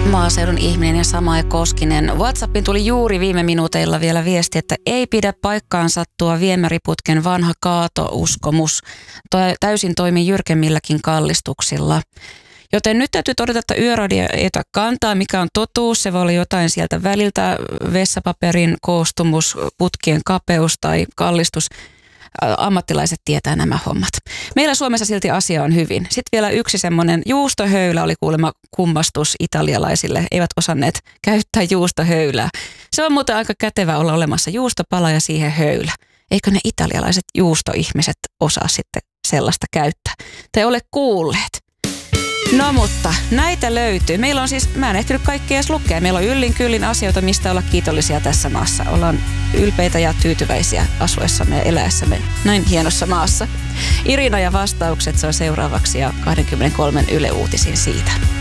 Maaseudun ihminen ja Samae Koskinen. WhatsAppin tuli juuri viime minuuteilla vielä viesti, että ei pidä paikkaansa tuo viemäriputken vanha kaatouskomus. Täysin toimii jyrkemmilläkin kallistuksilla. Joten nyt täytyy todeta, että Yöradio ei ota kantaa, mikä on totuus. Se voi olla jotain sieltä väliltä, vessapaperin koostumus, putkien kapeus tai kallistus. Ammattilaiset tietää nämä hommat. Meillä Suomessa silti asia on hyvin. Sitten vielä yksi semmoinen juustohöylä oli kuulemma kummastus italialaisille. Eivät osanneet käyttää juustohöylää. Se on muuten aika kätevä olla olemassa juustopala ja siihen höylä. Eikö ne italialaiset juustoihmiset osaa sitten sellaista käyttää? Te ole kuulleet. No mutta näitä löytyy. Meillä on siis, mä en ehtinyt kaikkea edes lukea. Meillä on yllin kyllin asioita, mistä olla kiitollisia tässä maassa. Ollaan ylpeitä ja tyytyväisiä asuessamme ja eläessämme näin hienossa maassa. Irina ja vastaukset, se on seuraavaksi ja 23 Yle Uutisin siitä.